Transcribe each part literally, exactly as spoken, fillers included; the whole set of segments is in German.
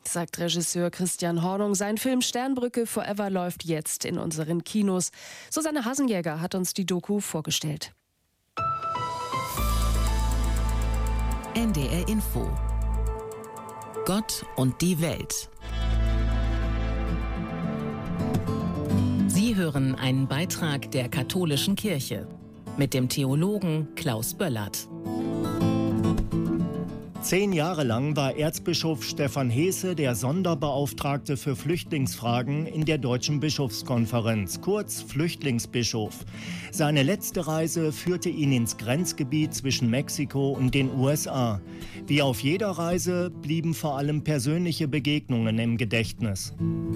sagt Regisseur Christian Hornung. Sein Film Sternbrücke Forever läuft jetzt in unseren Kinos. Susanne Hasenjäger hat uns die Doku vorgestellt. N D R Info. Gott und die Welt. Sie hören einen Beitrag der Katholischen Kirche mit dem Theologen Klaus Böllert. Zehn Jahre lang war Erzbischof Stefan Heese der Sonderbeauftragte für Flüchtlingsfragen in der Deutschen Bischofskonferenz, kurz Flüchtlingsbischof. Seine letzte Reise führte ihn ins Grenzgebiet zwischen Mexiko und den U S A. Wie auf jeder Reise blieben vor allem persönliche Begegnungen im Gedächtnis.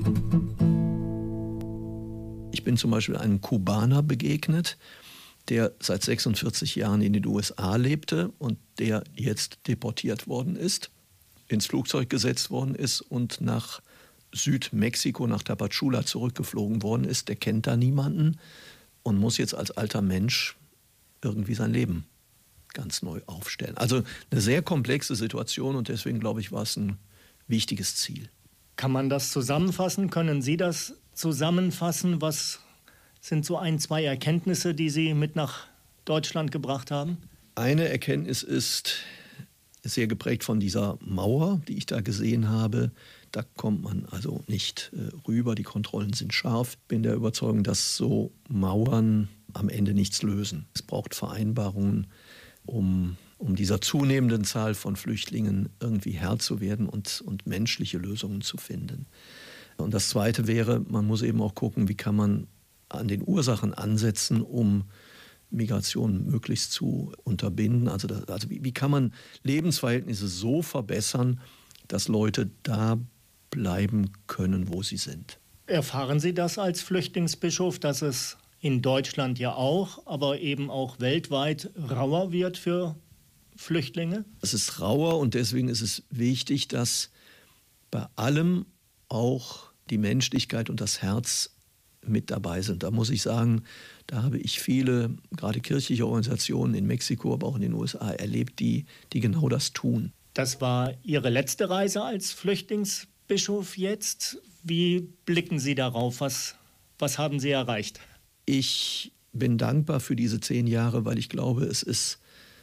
Ich bin zum Beispiel einem Kubaner begegnet, der seit sechsundvierzig Jahren in den U S A lebte und der jetzt deportiert worden ist, ins Flugzeug gesetzt worden ist und nach Südmexiko, nach Tapachula zurückgeflogen worden ist. Der kennt da niemanden und muss jetzt als alter Mensch irgendwie sein Leben ganz neu aufstellen. Also eine sehr komplexe Situation und deswegen, glaube ich, war es ein wichtiges Ziel. Kann man das zusammenfassen? Können Sie das zusammenfassen? Was sind so ein, zwei Erkenntnisse, die Sie mit nach Deutschland gebracht haben? Eine Erkenntnis ist sehr geprägt von dieser Mauer, die ich da gesehen habe. Da kommt man also nicht äh, rüber, die Kontrollen sind scharf. Ich bin der Überzeugung, dass so Mauern am Ende nichts lösen. Es braucht Vereinbarungen, um, um dieser zunehmenden Zahl von Flüchtlingen irgendwie Herr zu werden und, und menschliche Lösungen zu finden. Und das Zweite wäre, man muss eben auch gucken, wie kann man an den Ursachen ansetzen, um Migration möglichst zu unterbinden. Also, das, also wie, wie kann man Lebensverhältnisse so verbessern, dass Leute da bleiben können, wo sie sind. Erfahren Sie das als Flüchtlingsbischof, dass es in Deutschland ja auch, aber eben auch weltweit rauer wird für Flüchtlinge? Es ist rauer und deswegen ist es wichtig, dass bei allem auch die Menschlichkeit und das Herz mit dabei sind. Da muss ich sagen, da habe ich viele, gerade kirchliche Organisationen in Mexiko, aber auch in den U S A erlebt, die, die genau das tun. Das war Ihre letzte Reise als Flüchtlingsbischof jetzt. Wie blicken Sie darauf? Was, was haben Sie erreicht? Ich bin dankbar für diese zehn Jahre, weil ich glaube, es ist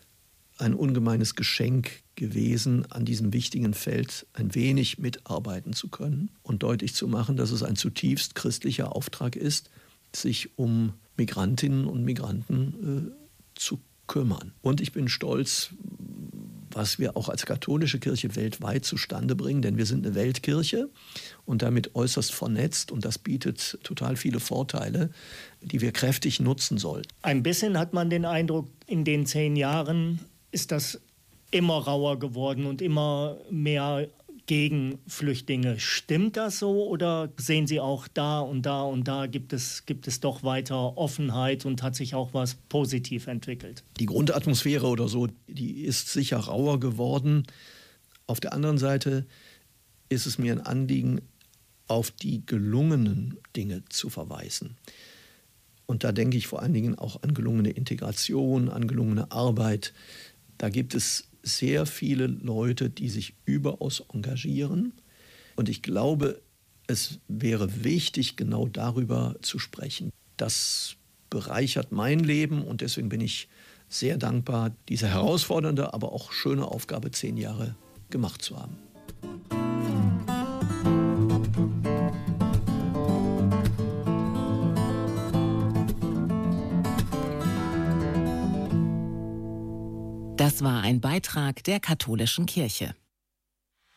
ein ungemeines Geschenk gewesen, an diesem wichtigen Feld ein wenig mitarbeiten zu können und deutlich zu machen, dass es ein zutiefst christlicher Auftrag ist, sich um Migrantinnen und Migranten äh, zu kümmern. Und ich bin stolz, was wir auch als katholische Kirche weltweit zustande bringen, denn wir sind eine Weltkirche und damit äußerst vernetzt und das bietet total viele Vorteile, die wir kräftig nutzen sollten. Ein bisschen hat man den Eindruck, in den zehn Jahren ist das immer rauer geworden und immer mehr gegen Flüchtlinge. Stimmt das so oder sehen Sie auch da und da und da gibt es, gibt es doch weiter Offenheit und hat sich auch was positiv entwickelt? Die Grundatmosphäre oder so, die ist sicher rauer geworden. Auf der anderen Seite ist es mir ein Anliegen, auf die gelungenen Dinge zu verweisen. Und da denke ich vor allen Dingen auch an gelungene Integration, an gelungene Arbeit. Da gibt es sehr viele Leute, die sich überaus engagieren. Und ich glaube, es wäre wichtig, genau darüber zu sprechen. Das bereichert mein Leben und deswegen bin ich sehr dankbar, diese herausfordernde, aber auch schöne Aufgabe zehn Jahre gemacht zu haben. Das war ein Beitrag der Katholischen Kirche.